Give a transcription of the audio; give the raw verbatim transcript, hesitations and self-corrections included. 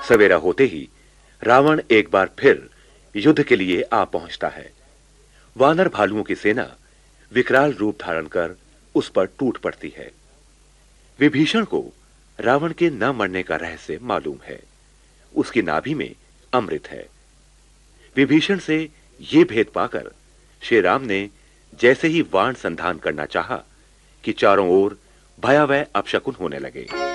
सवेरा होते ही रावण एक बार फिर युद्ध के लिए आ पहुंचता है। वानर भालुओं की सेना विकराल रूप धारण कर उस पर टूट पड़ती है। विभीषण को रावण के न मरने का रहस्य मालूम है। उसकी नाभि में अमृत है। विभीषण से यह भेद पाकर श्री राम ने जैसे ही वाण संधान करना चाहा कि चारों ओर भयावह अपशकुन होने लगे।